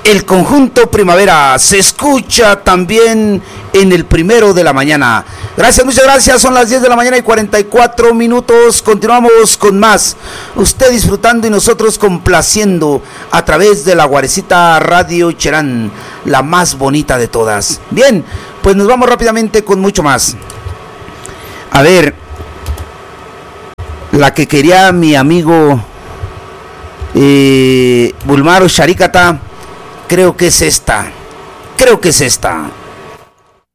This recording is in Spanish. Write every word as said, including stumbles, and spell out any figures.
El conjunto Primavera se escucha también en el primero de la mañana. Gracias, muchas gracias. Son las diez de la mañana y cuarenta y cuatro minutos. Continuamos con más. Usted disfrutando y nosotros complaciendo a través de la Guarecita Radio Cherán, la más bonita de todas. Bien, pues nos vamos rápidamente con mucho más. A ver, la que quería mi amigo eh, Bulmaro Sharikata, creo que es esta. Creo que es esta.